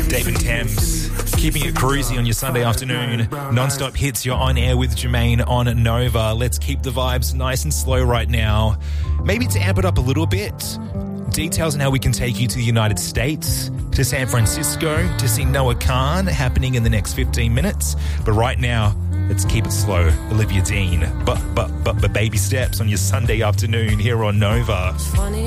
Dave and Thames, keeping it cruisy on your Sunday afternoon. Non-stop hits, you're on air with Jermaine on Nova. Let's keep the vibes nice and slow right now. Maybe to amp it up a little bit, details on how we can take you to the United States, to San Francisco, to see Noah Khan happening in the next 15 minutes. But right now, let's keep it slow. Olivia Dean, but baby steps on your Sunday afternoon here on Nova. Funny